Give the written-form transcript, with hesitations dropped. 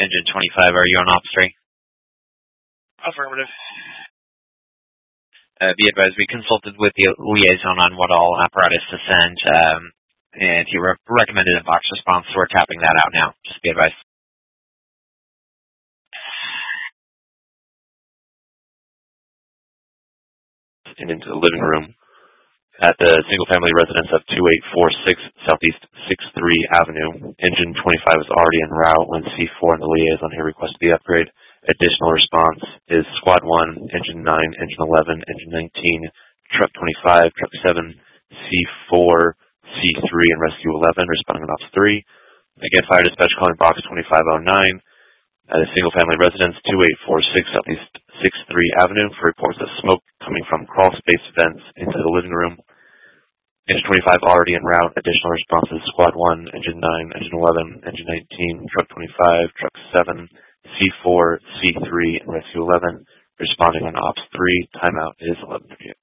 Engine 25, are you on Ops 3? Affirmative. Be advised, we consulted with the liaison on what all apparatus to send, and he recommended a box response, so we're tapping that out now. Just be advised. And into the living room at the single-family residence of 2846 Southeast 63 Avenue. Engine 25 is already en route when C4 and the liaison here requested the upgrade. Additional response is Squad 1, Engine 9, Engine 11, Engine 19, Truck 25, Truck 7, C4, C3, and Rescue 11, responding on Ops 3. Again, fire dispatch calling box 2509 at a single-family residence, 2846 Southeast 63 Avenue, for reports of smoke coming from crawl space vents into the living room. Engine 25 already en route. Additional responses, Squad 1, Engine 9, Engine 11, Engine 19, Truck 25, Truck 7, C4, C3, and Rescue 11, responding on Ops 3. Timeout is 11:58.